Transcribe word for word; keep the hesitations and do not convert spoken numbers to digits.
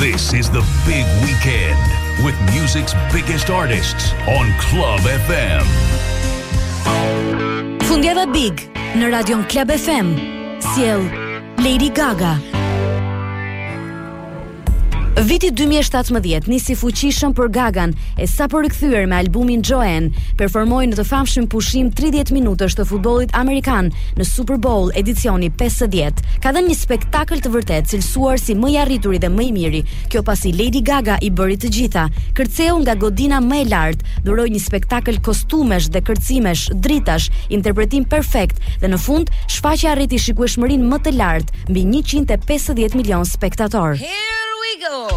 This is the big weekend with music's biggest artists on Club F M. Fundjava Big në radion Club F M. Sjell Lady Gaga. Viti dy mijë e shtatëmbëdhjetë nisi fuqishëm për Gagan, e sa për rikthyer me albumin Joanne, performoi në të famshëm pushim tridhjetë minutash të futbollit amerikan në Super Bowl edicioni pesëdhjetë. Ka dhënë një spektakël të vërtet, cilësuar si më i arrituri dhe më i miri. Kjo pasi Lady Gaga i bëri të gjitha. Kërceu nga godina më e lartë, dhuroi një spektakël kostumesh dhe kërcimesh, dritash, interpretim perfekt dhe në fund shfaqja arriti shikueshmërinë më të lartë mbi njëqind e pesëdhjetë milion spektator. Here we go.